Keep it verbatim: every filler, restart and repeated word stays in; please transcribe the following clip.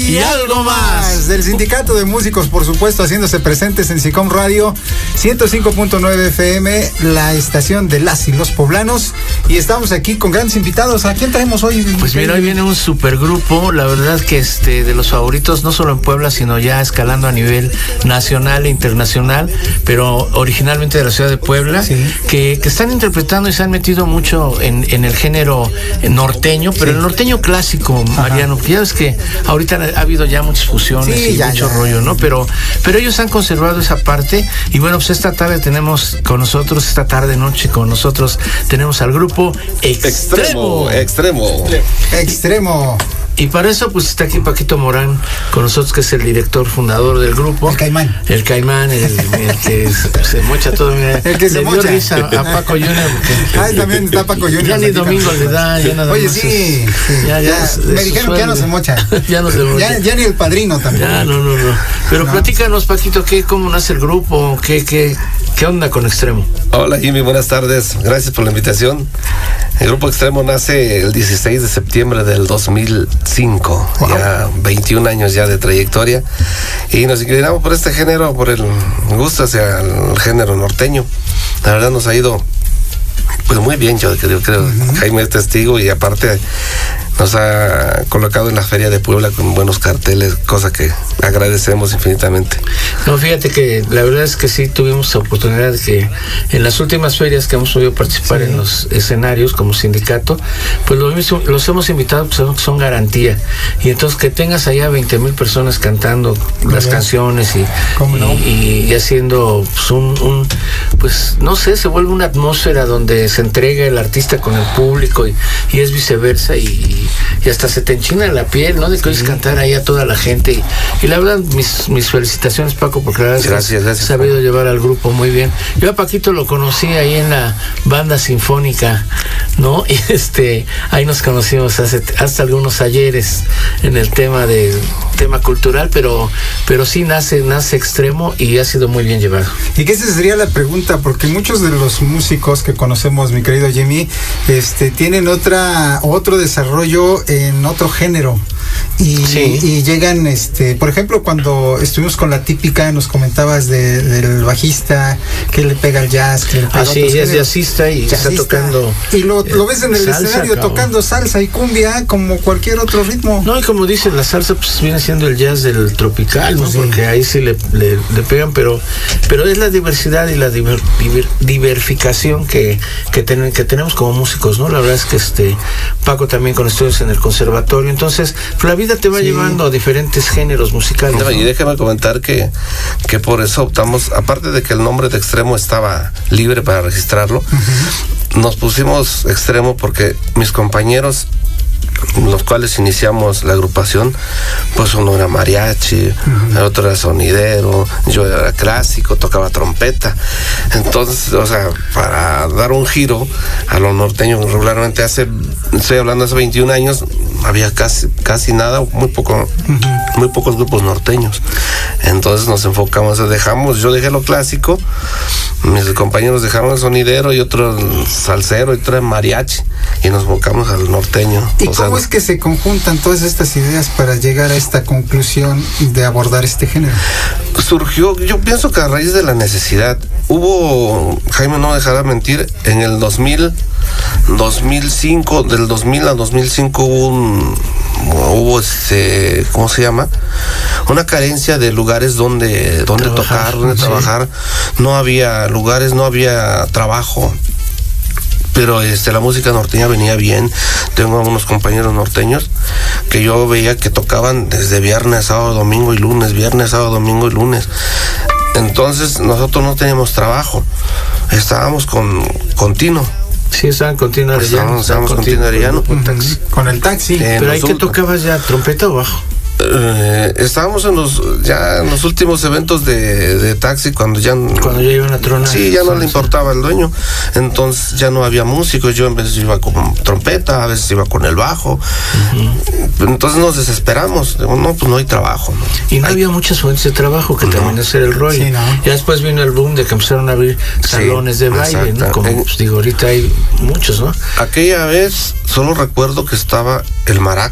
y, y algo más. Del Sindicato de Músicos, por supuesto, haciéndose presentes en SICOM Radio ciento cinco punto nueve F M, la estación de las y los poblanos. Y estamos aquí con grandes invitados. ¿A quién traemos hoy? Pues mira, hoy viene un supergrupo, la verdad que este de los favoritos, no solo en Puebla, sino ya escalando a nivel nacional e internacional, pero originalmente de la ciudad de Puebla, sí. que, que están interpretando y se han metido mucho en, en el género norteño, pero sí. el norteño clásico, Mariano, porque ya ves que ahorita ha habido ya muchas fusiones sí, y ya, mucho ya. rollo, ¿no? Pero, pero ellos han conservado esa parte. Y bueno, pues esta tarde tenemos con nosotros, esta tarde noche con nosotros, tenemos al grupo Extremo. Extremo. Extremo. Extremo. Y para eso, pues está aquí Paquito Morán con nosotros, que es el director fundador del grupo. El Caimán. El Caimán, el, el que se, se mocha todo. Mira, el que se le mocha. Dio risa a Paco Junior. Porque, ah, también está Paco Junior. Ya ni domingo le da, ya nada Oye, más. sí, Es, sí. Ya, ya, ya, me dijeron que ya no se mocha. ya no se mocha. Ya, ya ni el padrino también. Ya, no, no, no. Pero no. platícanos, Paquito, ¿qué, ¿cómo nace el grupo? ¿Qué, qué, qué onda con Extremo? Hola, Jimmy, buenas tardes. Gracias por la invitación. El grupo Extremo nace el dieciséis de septiembre del dos mil cinco. Wow. Ya veintiún años ya de trayectoria. Y nos inclinamos por este género, por el gusto hacia el género norteño. La verdad nos ha ido pues muy bien, yo creo, creo. Uh-huh. Jaime es testigo y aparte nos ha colocado en la Feria de Puebla con buenos carteles, cosa que agradecemos infinitamente. No, fíjate que la verdad es que sí tuvimos la oportunidad de que en las últimas ferias que hemos podido participar sí. en los escenarios como sindicato, pues los, los hemos invitado, pues son, son garantía. Y entonces que tengas allá veinte mil personas cantando las bien? canciones y, no? y, y haciendo pues, un, un, pues no sé, se vuelve una atmósfera donde se entrega el artista con el público y, y es viceversa y y hasta se te enchina la piel, ¿no? De que oyes sí. cantar ahí a toda la gente y, y la verdad mis, mis felicitaciones, Paco, porque la verdad gracias, has sabido Paco. llevar al grupo muy bien. Yo a Paquito lo conocí ahí en la banda sinfónica, ¿no? Y este ahí nos conocimos hace hasta algunos ayeres en el tema de tema cultural, pero pero sí nace nace Extremo y ha sido muy bien llevado. Y que esa sería la pregunta, porque muchos de los músicos que conocemos, mi querido Jimmy, este tienen otra otro desarrollo en otro género y, sí. y llegan, este, por ejemplo, cuando estuvimos con la típica, nos comentabas de, del bajista que le pega el jazz, que le pega ah, sí, es géneros. jazzista y jazzista. Está tocando y lo, lo ves en el salsa, escenario cabrón. tocando salsa y cumbia como cualquier otro ritmo. No, y como dice, la salsa pues viene siendo el jazz del tropical, ¿no? Sí. Porque ahí sí le, le, le pegan, pero pero es la diversidad y la diver, diver, diversificación que que, ten, que tenemos como músicos, ¿no? La verdad es que este Paco también con estudios en el conservatorio, entonces la vida te va sí. llevando a diferentes géneros musicales. No, ¿no? Y déjame comentar que, que por eso optamos, aparte de que el nombre de Extremo estaba libre para registrarlo, uh-huh. nos pusimos Extremo porque mis compañeros, los cuales iniciamos la agrupación, pues uno era mariachi, uh-huh. el otro era sonidero, yo era clásico, tocaba trompeta. Entonces, o sea, para dar un giro a lo norteño, regularmente hace, estoy hablando hace veintiún años, había casi casi nada, muy poco, uh-huh. muy pocos grupos norteños. Entonces nos enfocamos, dejamos, yo dejé lo clásico, mis compañeros dejaron el sonidero y otro el salsero y otro el mariachi, y nos enfocamos al norteño. ¿Y o cómo sea, es que se conjuntan todas estas ideas para llegar a esta conclusión de abordar este género? Surgió, yo pienso que a raíz de la necesidad. Hubo, Jaime no dejará mentir, en el dos mil, dos mil cinco, del dos mil a dos mil cinco hubo un, hubo este, ¿cómo se llama? Una carencia de lugares donde, donde trabajar, tocar, donde sí. trabajar. No había lugares, no había trabajo. Pero este, la música norteña venía bien. Tengo unos compañeros norteños que yo veía que tocaban desde viernes, sábado, domingo y lunes, viernes, sábado, domingo y lunes. Entonces nosotros no teníamos trabajo, estábamos con continuo. Sí, estaban con Tino Arellano. Estábamos, estábamos con Tino Arellano. Con, con el taxi. Eh, Pero ahí que tocabas ya, ¿trompeta o bajo? Eh, estábamos en los ya en los últimos eventos de, de taxi cuando ya cuando ya iban a tronar. Sí, ya no le importaba al dueño, entonces ya no había músicos. Yo en veces iba con trompeta, a veces iba con el bajo. Uh-huh. Entonces nos desesperamos. Digo, no, pues no hay trabajo, ¿no? Y no hay... había muchas fuentes de trabajo, que no. también ese era el rollo. Sí, no. Ya después vino el boom de que empezaron a abrir salones sí, de baile, ¿no? Como en... pues, digo, ahorita hay muchos, ¿no? Aquella vez solo recuerdo que estaba el maraca.